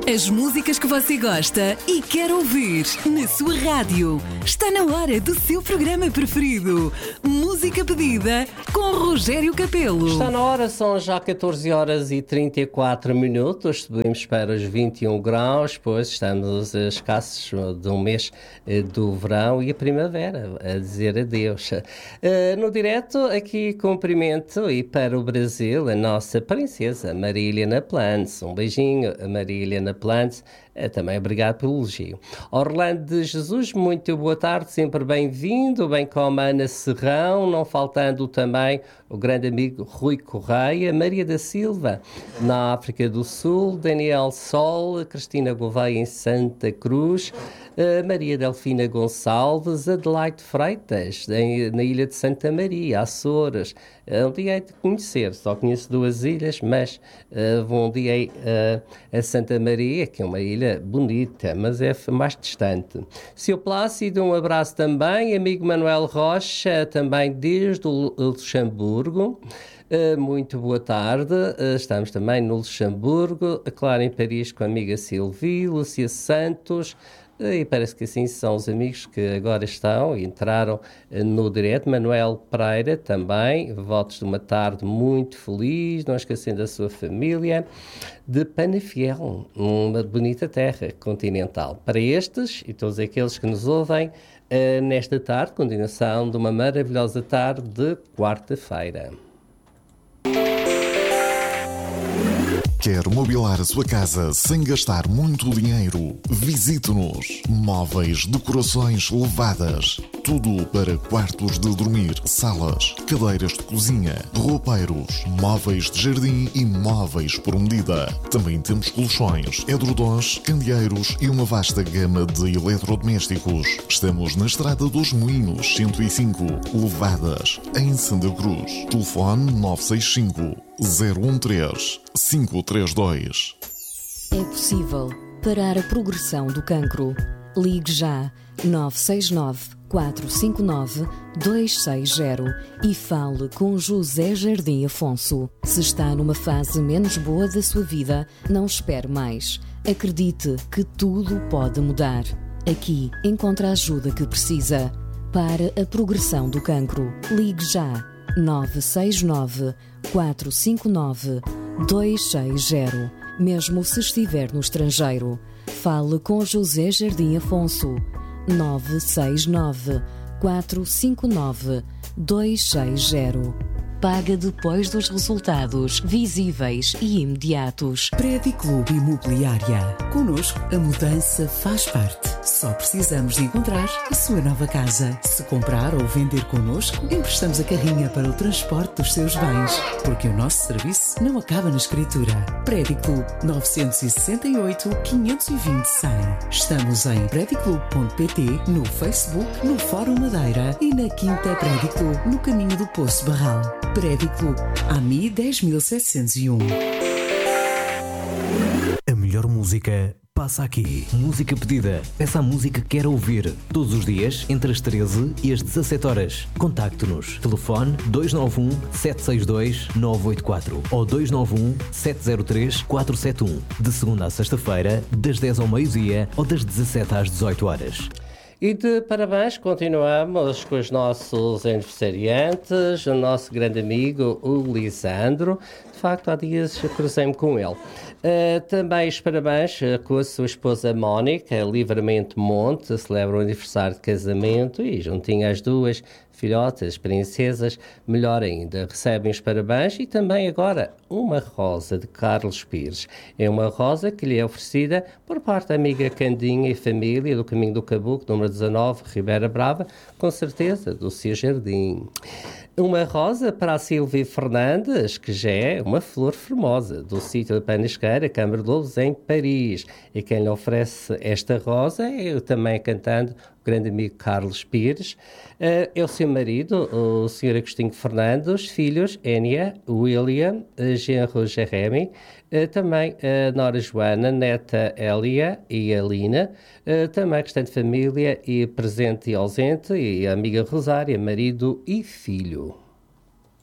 As músicas que você gosta e quer ouvir na sua rádio. Está na hora do seu programa preferido. Música pedida com Rogério Capelo. Está na hora, são já 14 horas e 34 minutos. Subimos para os 21 graus, pois estamos escassos de um mês do verão e a primavera, a dizer adeus. No direto, aqui cumprimento e para o Brasil, a nossa princesa Marília Plans. Um beijinho, Marília Plans. Também obrigado pelo elogio. Orlando de Jesus, muito boa tarde, sempre bem-vindo, bem como a Ana Serrão, não faltando também o grande amigo Rui Correia, Maria da Silva, na África do Sul, Daniel Sol, Cristina Gouveia em Santa Cruz, Maria Delfina Gonçalves, Adelaide Freitas, na Ilha de Santa Maria, Açores. Um dia hei de conhecer, só conheço duas ilhas, mas um dia a Santa Maria, que é uma ilha bonita, mas é mais distante. Seu Plácido, um abraço também. Amigo Manuel Rocha, também desde o Luxemburgo. Muito boa tarde. Estamos também no Luxemburgo. Claro, em Paris com a amiga Silvia, Lúcia Santos. E parece que assim são os amigos que agora entraram no direto. Manuel Pereira também, votos de uma tarde muito feliz, não esquecendo a sua família, de Penafiel, uma bonita terra continental. Para estes e todos aqueles que nos ouvem nesta tarde, continuação de uma maravilhosa tarde de quarta-feira. Quer mobilar a sua casa sem gastar muito dinheiro? Visite-nos. Móveis, decorações elevadas. Tudo para quartos de dormir, salas, cadeiras de cozinha, roupeiros, móveis de jardim e móveis por medida. Também temos colchões, edredons, candeeiros e uma vasta gama de eletrodomésticos. Estamos na Estrada dos Moinhos, 105, Levadas, em Santa Cruz. Telefone 965 013 532. É possível parar a progressão do cancro. Ligue já 969 459 260 e fale com José Jardim Afonso. Se está numa fase menos boa da sua vida, não espere mais. Acredite que tudo pode mudar. Aqui encontra a ajuda que precisa. Para a progressão do cancro, ligue já 969 459 260. Mesmo se estiver no estrangeiro, fale com José Jardim Afonso. 969 459 260. Paga depois dos resultados visíveis e imediatos. Prédio Clube Imobiliária. Connosco, a mudança faz parte. Só precisamos de encontrar a sua nova casa. Se comprar ou vender connosco, emprestamos a carrinha para o transporte dos seus bens. Porque o nosso serviço não acaba na escritura. Prédio Clube 968 520 100. Estamos em prediclube.pt, no Facebook, no Fórum Madeira e na Quinta Prédio Clube, no caminho do Poço Barral. Prédio Clube, AMI 10.701. A melhor música passa aqui. Música pedida. Peça a música que quer ouvir. Todos os dias, entre as 13 e as 17 horas. Contacte-nos. Telefone 291 762 984 ou 291 703 471. De segunda a sexta-feira, das 10 ao meio-dia ou das 17 às 18 horas. E de parabéns, continuamos com os nossos aniversariantes, o nosso grande amigo, o Lisandro. De facto, há dias eu cruzei-me com ele. Também os parabéns com a sua esposa Mónica, Livramento Monte, celebra o aniversário de casamento e juntinho às duas filhotas, princesas, melhor ainda, recebem os parabéns e também agora uma rosa de Carlos Pires. É uma rosa que lhe é oferecida por parte da amiga Candinha e família do Caminho do Cabuco, número 19, Ribeira Brava, com certeza do seu jardim. Uma rosa para a Silvia Fernandes, que já é uma flor formosa, do sítio de Panisqueira, Câmara de Louros, em Paris. E quem lhe oferece esta rosa é também cantando o grande amigo Carlos Pires. É o seu marido, o Sr. Agostinho Fernandes, os filhos, Énia, William, genro Jeremy, também a Nora Joana, neta Elia e a Lina, também a restante família e presente e ausente, e a amiga Rosária, marido e filho.